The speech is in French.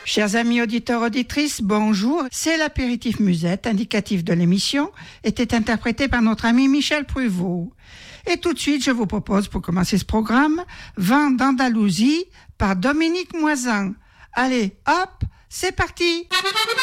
Chers amis auditeurs, auditrices, bonjour. C'est l'apéritif musette, indicatif de l'émission, était interprété par notre ami Michel Pruvot. Et tout de suite, je vous propose, pour commencer ce programme, Vent d'Andalousie par Dominique Moisan. Allez, hop, c'est parti!